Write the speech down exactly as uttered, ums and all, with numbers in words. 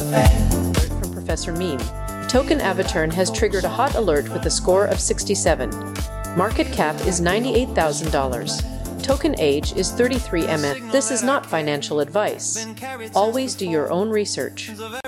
From Professor Meme. Token Avatern has triggered a hot alert with a score of sixty-seven. Market cap is ninety-eight thousand dollars. Token age is thirty-three months. This is not financial advice. Always do your own research.